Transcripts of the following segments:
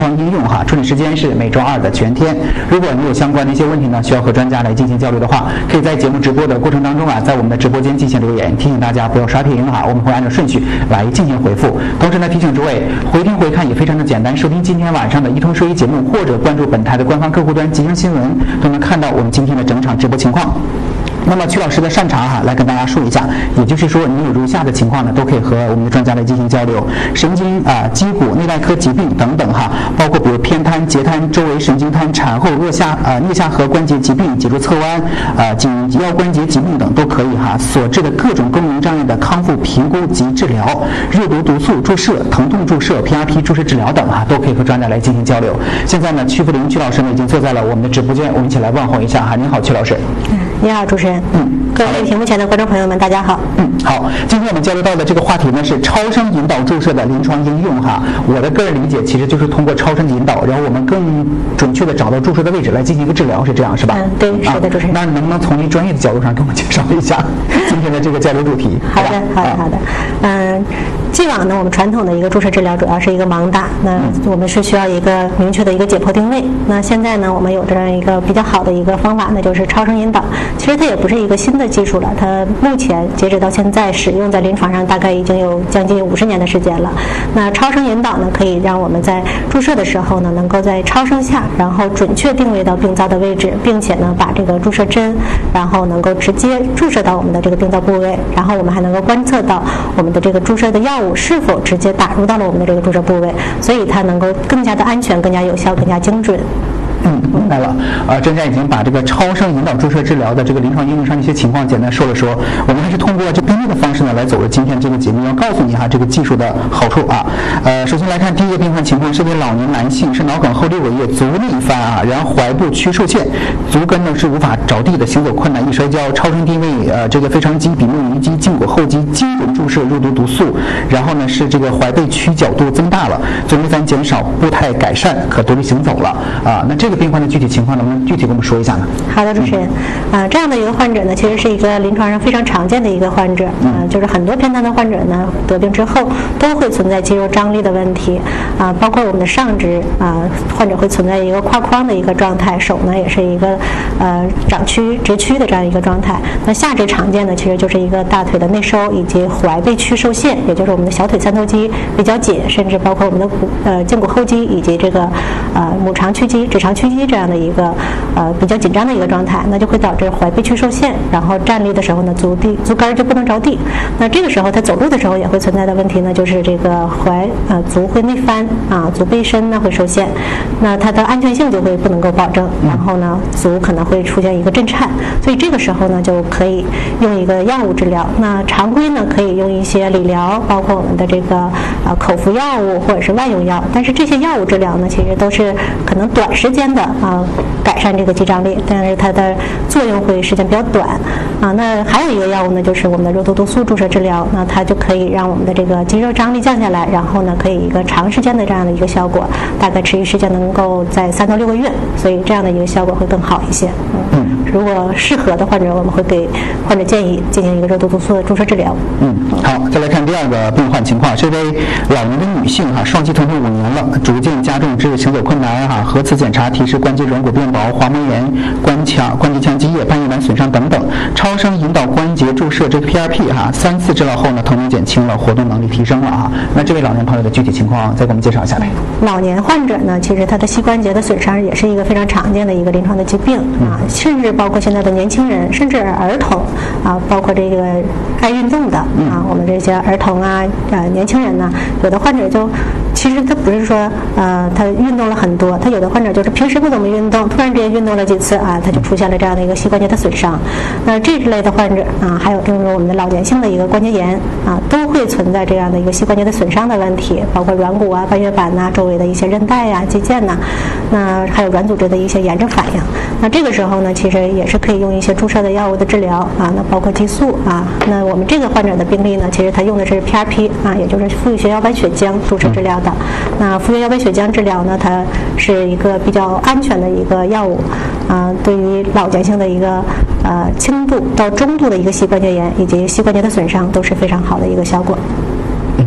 应用哈，处理时间是每周2的全天。如果你有相关的一些问题呢，需要和专家来进行交流的话，可以在节目直播的过程当中在我们的直播间进行留言。提醒大家不要刷屏我们会按照顺序来进行回复。同时呢，提醒诸位回听回看也非常的简单，收听今天晚上的一通说一节目，或者关注本台的官方客户端吉祥新闻，都能看到我们今天的整场直播情况。那么曲老师的擅长来跟大家说一下，也就是说你有如下的情况呢，都可以和我们的专家来进行交流。神经肌骨内外科疾病等等包括比如偏瘫、截瘫、周围神经瘫、产后颞下颌关节疾病、脊柱侧弯、颈腰关节疾病等都可以所致的各种功能障碍的康复评估及治疗，热毒毒素注射、疼痛注射、PRP 注射治疗等都可以和专家来进行交流。现在呢，曲福林曲老师呢已经坐在了我们的直播间，我们一起来问候一下您好，曲老师。 你好，主持人。各位屏幕前的观众朋友们，大家好。 好，今天我们交流到的这个话题呢是超声引导注射的临床应用我的个人理解其实就是通过超声引导，然后我们更准确的找到注射的位置来进行一个治疗，是这样是吧？ 对，是的，主持人。 那能不能从您专业的角度上给我们介绍一下今天的这个交流主题？ 好的。既往呢，我们传统的一个注射治疗主要是一个盲打，那我们是需要一个明确的一个解剖定位。那现在呢，我们有这样一个比较好的一个方法，那就是超声引导。其实它也不是一个新的技术了，它目前截止到现在使用在临床上大概已经有将近50年的时间了。那超声引导呢，可以让我们在注射的时候呢，能够在超声下，然后准确定位到病灶的位置，并且呢，把这个注射针，然后能够直接注射到我们的这个病灶部位，然后我们还能够观测到我们的这个注射的药物是否直接打入到了我们的这个注射部位，所以它能够更加的安全、更加有效、更加精准。 明白了。专家已经把这个超声引导注射治疗的这个临床应用上的一些情况简单说了说。我们还是通过这病例的方式呢来走入今天这个节目，要告诉你这个技术的好处首先来看第一个病患情况，是位老年男性，是脑梗后6个月，足内翻然后怀部区受限，足跟呢是无法着地的，行走困难，易摔跤，超声定位这个腓肠肌、比目鱼肌、胫骨后肌精准注射，肉毒毒素，然后呢是这个怀背区角度增大了，足内翻减少，步态改善，可独立行走了那这个病患的具体情况能不能具体跟我们说一下呢？ 好的，主持人。这样的一个患者呢，其实是一个临床上非常常见的一个患者。就是很多偏瘫的患者呢，得病之后都会存在肌肉张力的问题包括我们的上肢患者会存在一个胯框的一个状态，手呢也是一个掌屈直屈的这样一个状态。那下肢常见的其实就是一个大腿的内收以及踝背区受限，也就是我们的小腿三头肌比较紧，甚至包括我们的胫骨后肌以及这个拇长屈肌、指肠屈肌这样的一个比较紧张的一个状态，那就会导致踝背区受限，然后站立的时候呢，足跟就不能着地。那这个时候他走路的时候也会存在的问题呢，就是这个足会内翻足背伸呢会受限，那它的安全性就会不能够保证，然后呢足可能会出现一个震颤，所以这个时候呢就可以用一个药物治疗。那常规呢可以用一些理疗，包括我们的这个口服药物或者是外用药，但是这些药物治疗呢其实都是可能短时间的改善这个肌张力，但是它的作用会时间比较短那还有一个药物呢，就是我们的肉毒毒素注射治疗，那它就可以让我们的这个肌肉张力降下来，然后呢可以一个长时间的这样的一个效果，大概持续时间能够在3到6个月，所以这样的一个效果会更好一些。如果适合的患者，我们会给患者建议进行一个肉毒毒素的注射治疗。 好，再来看第二个病患情况，这位老年的女性双肌疼痛5年了，逐渐加重至行走困难核磁检查提示关节软骨变薄、滑膜炎、关节腔积液、半月板损伤等等，超声引导关节注射这个 PRP 3次治疗后呢，疼痛减轻了，活动能力提升了那这位老年朋友的具体情况再给我们介绍一下呗。 老年患者呢，其实他的膝关节的损伤也是一个非常常见的一个临床的疾病甚至包括现在的年轻人，甚至儿童包括这个爱运动的我们这些儿童年轻人呢，有的患者就其实他不是说他运动了很多，他有的患者就是平时不怎么运动，突然之间运动了几次他就出现了这样的一个膝关节的损伤。那这一类的患者还有就是我们的老年性的一个关节炎都会存在这样的一个膝关节的损伤的问题，包括软骨半月板周围的一些韧带肌腱那还有软组织的一些炎症反应。那这个时候呢，其实也是可以用一些注射的药物的治疗那包括激素那我们这个患者的病例呢，其实他用的是 PRP 也就是富血小板血浆注射治疗的。那富血小板血浆治疗呢，它是一个比较安全的一个药物对于老年性的一个轻度到中度的一个膝关节炎以及膝关节的损伤都是非常好的一个效果。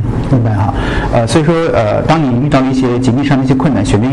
白哈。所以说当你遇到了一些疾病上的一些困难，选择